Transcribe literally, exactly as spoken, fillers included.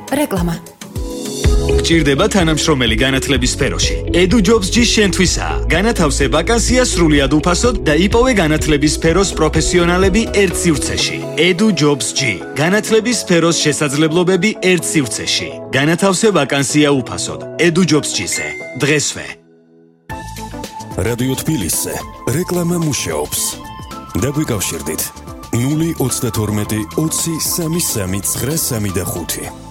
რეკლამა. გჭირდება თანამშრომელი განათლების სფეროში. EduJobs-G შენთვისაა. განათავსე ვაკანსია სრულიად უფასოდ და იპოვე განათლების სფეროს პროფესიონალები ერთ სივრცეში. EduJobs-G. განათლების სფეროს შესაძლებლობები ერთ სივრცეში. განათავსე ვაკანსია უფასოდ. EduJobs-G-ზე. დღესვე. რადიო თბილისზე რეკლამა მუშაობს. დაგვიკავშირდით ნული ოცდათორმეტი ოცი სამი სამი ცხრა სამი და ხუთი.